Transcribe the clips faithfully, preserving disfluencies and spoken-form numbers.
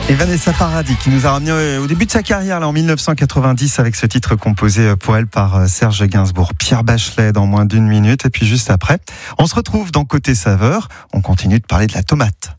Et Vanessa Paradis qui nous a ramené au début de sa carrière là, en dix-neuf cent quatre-vingt-dix avec ce titre composé pour elle par Serge Gainsbourg. Pierre Bachelet dans moins d'une minute. Et puis juste après, on se retrouve dans Côté Saveur. On continue de parler de la tomate.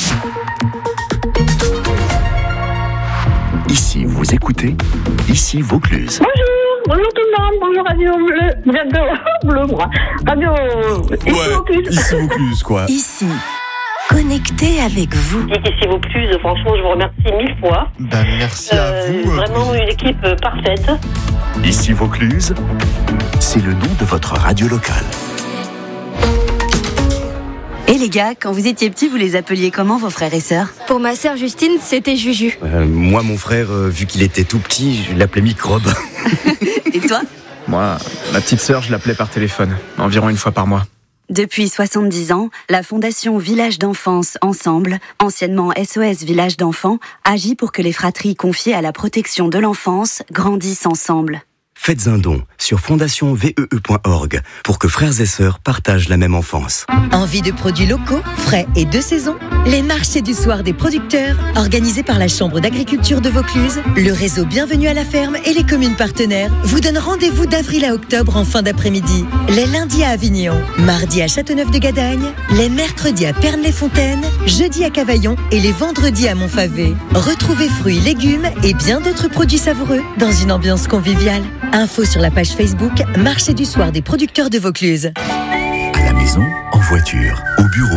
Ici, vous écoutez, ici Vaucluse. Bonjour, bonjour tout le monde, bonjour Radio Bleu, Radio Bleu, moi. Radio ici Ouais, Vaucluse. ici Vaucluse, quoi. Ici, connecté avec vous. Ici Vaucluse, franchement, je vous remercie mille fois. Ben, merci Euh, à vous. Vraiment une équipe euh, parfaite. Ici Vaucluse, c'est le nom de votre radio locale. Et les gars, quand vous étiez petits, vous les appeliez comment vos frères et sœurs? Pour ma sœur Justine, c'était Juju. Euh, moi, mon frère, euh, vu qu'il était tout petit, je l'appelais Microbe. Et toi? Moi, ma petite sœur, je l'appelais par téléphone, environ une fois par mois. Depuis soixante-dix ans, la Fondation Village d'Enfance Ensemble, anciennement S O S Village d'Enfants, agit pour que les fratries confiées à la protection de l'enfance grandissent ensemble. Faites un don sur fondation v e e point org pour que frères et sœurs partagent la même enfance. Envie de produits locaux, frais et de saison? Les marchés du soir des producteurs, organisés par la Chambre d'agriculture de Vaucluse, le réseau Bienvenue à la ferme et les communes partenaires vous donnent rendez-vous d'avril à octobre en fin d'après-midi. Les lundis à Avignon, mardi à Châteauneuf-de-Gadagne, les mercredis à Pernes-les-Fontaines, jeudi à Cavaillon et les vendredis à Montfavet. Retrouvez fruits, légumes et bien d'autres produits savoureux dans une ambiance conviviale. Info sur la page Facebook Marché du soir des producteurs de Vaucluse. À la maison, en voiture, au bureau.